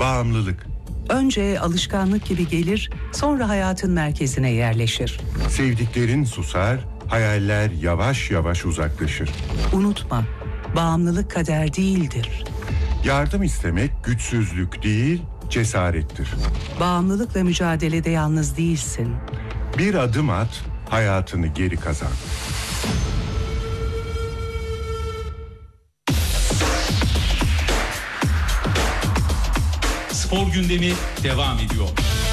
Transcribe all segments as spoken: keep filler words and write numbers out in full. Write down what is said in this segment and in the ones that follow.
Bağımlılık. Önce alışkanlık gibi gelir, sonra hayatın merkezine yerleşir. Sevdiklerin susar, hayaller yavaş yavaş uzaklaşır. Unutma, bağımlılık kader değildir. Yardım istemek güçsüzlük değil, cesarettir. Bağımlılıkla mücadelede yalnız değilsin. Bir adım at, hayatını geri kazan. Spor gündemi devam ediyor.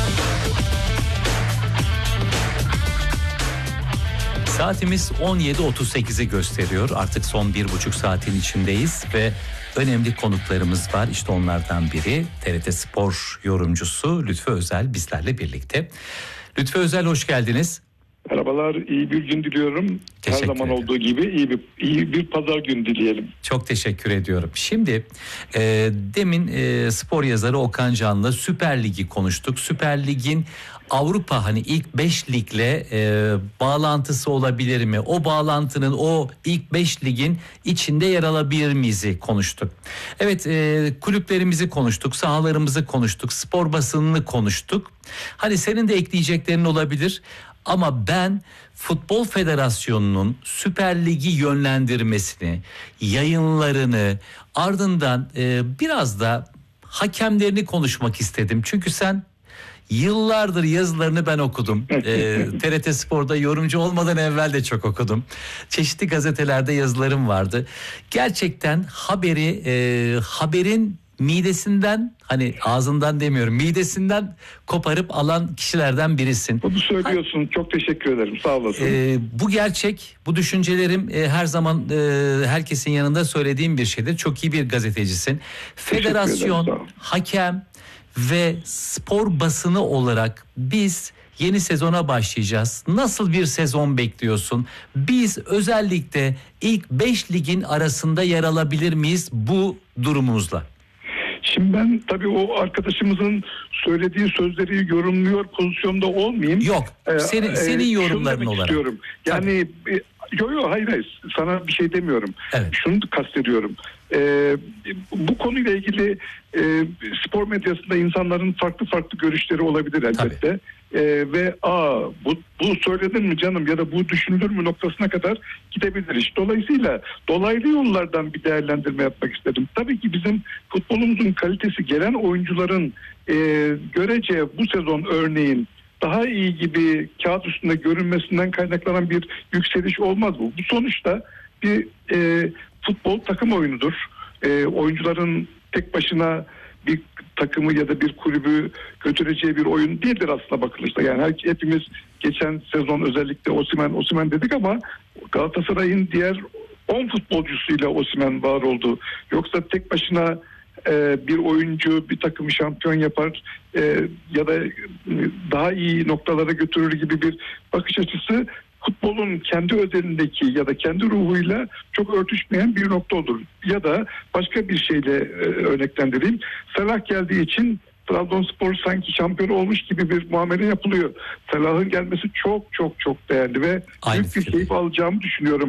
Saatimiz on yedi otuz sekizi gösteriyor. Artık son bir buçuk saatin içindeyiz ve önemli konuklarımız var. İşte onlardan biri T R T Spor yorumcusu Lütfü Özel bizlerle birlikte. Lütfü Özel, hoş geldiniz. Merhabalar, iyi bir gün diliyorum. Her zaman ederim. olduğu gibi iyi bir iyi bir pazar günü dileyelim. Çok teşekkür ediyorum. Şimdi e, demin e, spor yazarı Okan Can'la Süper Lig'i konuştuk. Süper Lig'in Avrupa hani ilk beş ligle e, bağlantısı olabilir mi? O bağlantının o ilk beş ligin içinde yer alabilir miyiz konuştuk. Evet, e, kulüplerimizi konuştuk, sahalarımızı konuştuk, spor basınını konuştuk. Hani senin de ekleyeceklerin olabilir. Ama ben Futbol Federasyonu'nun Süper Lig'i yönlendirmesini, yayınlarını, ardından e, biraz da hakemlerini konuşmak istedim. Çünkü sen yıllardır yazılarını ben okudum. E, T R T Spor'da yorumcu olmadan evvel de çok okudum. Çeşitli gazetelerde yazılarım vardı. Gerçekten haberi, e, haberin midesinden, hani ağzından demiyorum, midesinden koparıp alan kişilerden birisin. Bunu söylüyorsun. Ha, çok teşekkür ederim. Sağ olasın. Ee, bu gerçek, bu düşüncelerim e, her zaman e, herkesin yanında söylediğim bir şeydir. Çok iyi bir gazetecisin. Federasyon, ederim, hakem ve spor basını olarak biz yeni sezona başlayacağız. Nasıl bir sezon bekliyorsun? Biz özellikle ilk beş ligin arasında yer alabilir miyiz bu durumumuzla? Şimdi ben tabii o arkadaşımızın söylediği sözleri yorumluyor pozisyonda olmayayım. Yok, senin, ee, senin e, yorumların olarak. Istiyorum. Yani e, yo yo hayır hayır sana bir şey demiyorum. Evet. Şunu kastediyorum. Ee, bu konuyla ilgili e, spor medyasında insanların farklı farklı görüşleri olabilir elbette. Ee, ve aa bu, bu söyledin mi canım ya da bu düşünülür mü noktasına kadar gidebilir iş. Dolayısıyla dolaylı yollardan bir değerlendirme yapmak istedim. Tabii ki bizim futbolumuzun kalitesi gelen oyuncuların e, görece bu sezon örneğin daha iyi gibi kağıt üstünde görünmesinden kaynaklanan bir yükseliş olmaz bu. Bu sonuçta bir e, futbol takım oyunudur. E, oyuncuların tek başına bir takımı ya da bir kulübü götüreceği bir oyun değildir aslında bakılırsa. Yani her, hepimiz geçen sezon özellikle Osimhen Osimhen dedik ama Galatasaray'ın diğer on futbolcusuyla Osimhen var oldu. Yoksa tek başına e, bir oyuncu bir takımı şampiyon yapar e, ya da daha iyi noktalara götürür gibi bir bakış açısı futbolun kendi özelindeki ya da kendi ruhuyla çok örtüşmeyen bir nokta olur. Ya da başka bir şeyle e, örneklendireyim. Salah geldiği için Trabzonspor sanki şampiyon olmuş gibi bir muamele yapılıyor. Salah'ın gelmesi çok çok çok değerli ve Aynı büyük bir fikirde. keyif alacağımı düşünüyorum.